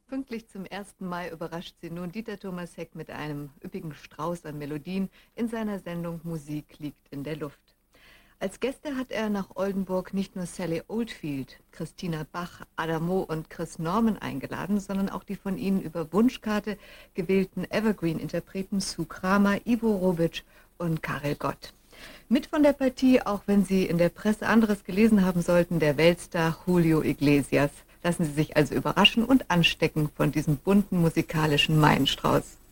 Pünktlich zum 1. Mai überrascht sie nun Dieter Thomas Heck mit einem üppigen Strauß an Melodien in seiner Sendung Musik liegt in der Luft. Als Gäste hat er nach Oldenburg nicht nur Sally Oldfield, Christina Bach, Adamo und Chris Norman eingeladen, sondern auch die von ihnen über Wunschkarte gewählten Evergreen-Interpreten Sue Kramer, Ivo Robic und Karel Gott. Mit von der Partie, auch wenn Sie in der Presse anderes gelesen haben sollten, der Weltstar Julio Iglesias. Lassen Sie sich also überraschen und anstecken von diesem bunten musikalischen Maienstrauß.